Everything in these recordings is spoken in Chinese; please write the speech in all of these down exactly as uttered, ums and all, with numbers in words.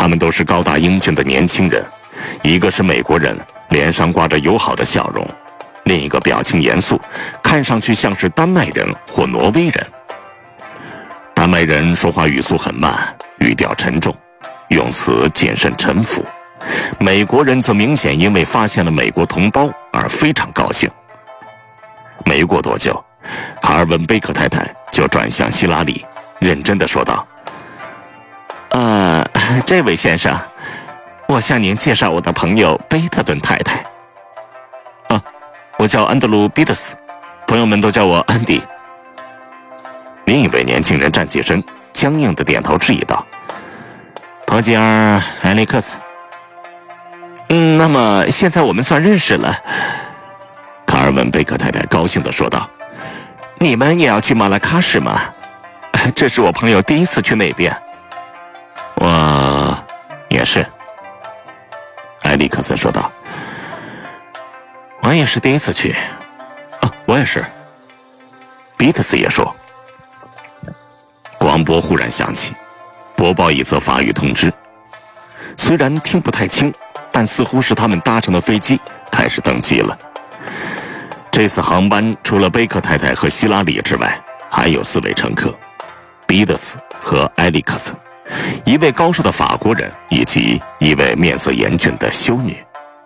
他们都是高大英俊的年轻人，一个是美国人，脸上挂着友好的笑容，另一个表情严肃，看上去像是丹麦人或挪威人。丹麦人说话语速很慢，语调沉重，用词谨慎沉浮。美国人则明显因为发现了美国同胞而非常高兴。没过多久，卡尔文·贝克太太就转向希拉里，认真地说道：呃，这位先生，我向您介绍我的朋友贝特顿太太。啊，我叫安德鲁·彼得斯，朋友们都叫我安迪。另一位年轻人站起身，僵硬地点头致意道：托吉尔·埃利克斯。嗯，那么现在我们算认识了。卡尔文·贝克太太高兴地说道：你们也要去马拉喀什吗？这是我朋友第一次去那边。我也是，埃利克斯说道。我也是第一次去。啊，我也是。彼得斯也说。广播忽然响起，播报一则法语通知，虽然听不太清，但似乎是他们搭乘的飞机开始登机了。这次航班除了贝克太太和希拉里之外，还有四位乘客：彼得斯和埃利克森，一位高瘦的法国人，以及一位面色严峻的修女。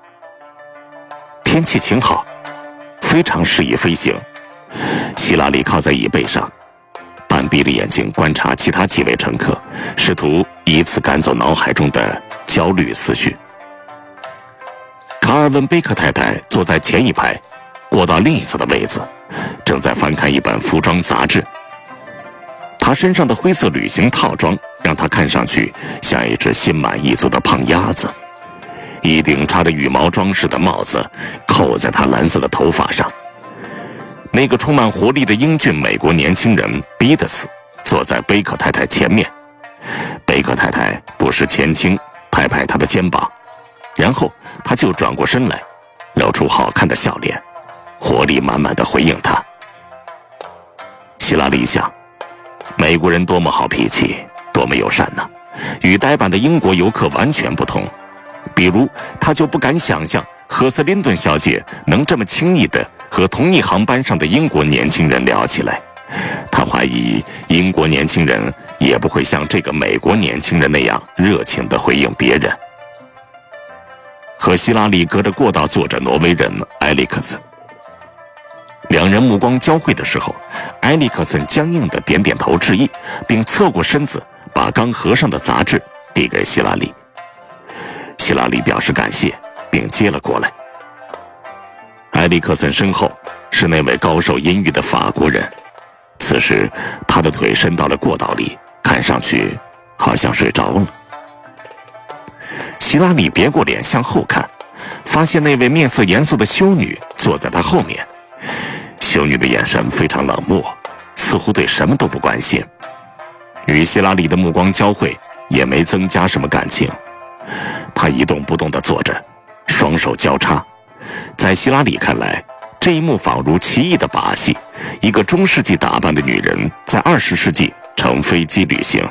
天气晴好，非常适宜飞行。希拉里靠在椅背上，半闭着眼睛观察其他几位乘客，试图以此赶走脑海中的焦虑思绪。卡尔文·贝克太太坐在前一排，过到另一侧的位子，正在翻看一本服装杂志。她身上的灰色旅行套装让她看上去像一只心满意足的胖鸭子，一顶插着羽毛装饰的帽子扣在她蓝色的头发上。那个充满活力的英俊美国年轻人彼得斯坐在贝克太太前面，贝克太太不时前倾拍拍他的肩膀，然后他就转过身来，露出好看的笑脸，活力满满地回应他。希拉里想，美国人多么好脾气，多么友善呢，与呆板的英国游客完全不同。比如他就不敢想象赫斯林顿小姐能这么轻易地和同一航班上的英国年轻人聊起来。他怀疑英国年轻人也不会像这个美国年轻人那样热情地回应别人。和希拉里隔着过道坐着挪威人埃利克森，两人目光交汇的时候，埃利克森僵硬地点点头致意，并侧过身子把刚合上的杂志递给希拉里。希拉里表示感谢，并接了过来。埃利克森身后是那位高瘦阴郁的法国人，此时他的腿伸到了过道里，看上去好像睡着了。希拉里别过脸向后看，发现那位面色严肃的修女坐在他后面。修女的眼神非常冷漠，似乎对什么都不关心。与希拉里的目光交汇，也没增加什么感情。他一动不动地坐着，双手交叉。在希拉里看来，这一幕仿如奇异的把戏，一个中世纪打扮的女人在二十世纪乘飞机旅行。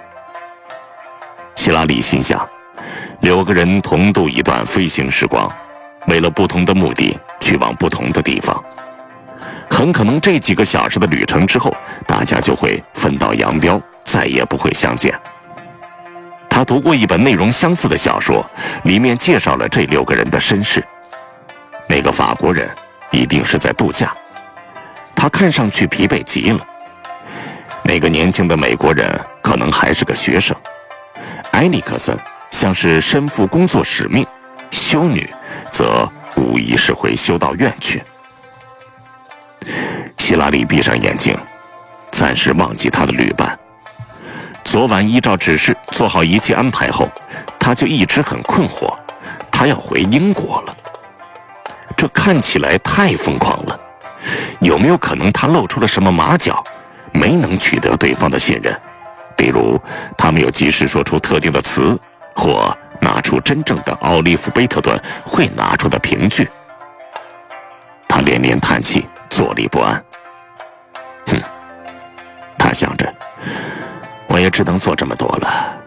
希拉里心想，六个人同度一段飞行时光，为了不同的目的去往不同的地方，很可能这几个小时的旅程之后，大家就会分道扬镳，再也不会相见。他读过一本内容相似的小说，里面介绍了这六个人的身世。那个法国人一定是在度假，他看上去疲惫极了。那个年轻的美国人可能还是个学生。埃利克森像是身负工作使命，修女则无疑是会修道院去。希拉里闭上眼睛，暂时忘记他的旅伴。昨晚依照指示做好一切安排后，他就一直很困惑，他要回英国了。这看起来太疯狂了，有没有可能他露出了什么马脚，没能取得对方的信任？比如他没有及时说出特定的词，或拿出真正的奥利弗·贝特顿会拿出的凭据。他连连叹气，坐立不安。哼，他想着，我也只能做这么多了。